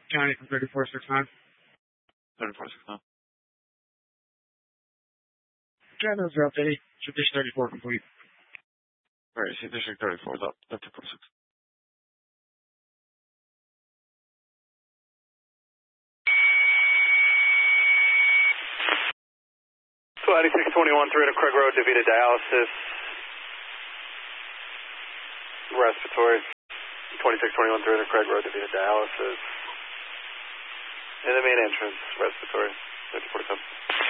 County from 3469. 3469. County are updated. District 34 complete. Alright, see District 34 is up. That's 246. So 9621 3 to Craig Road, DaVita dialysis. Respiratory. 2621 3 to Craig Road, DaVita dialysis. In the main entrance, respiratory. 3047.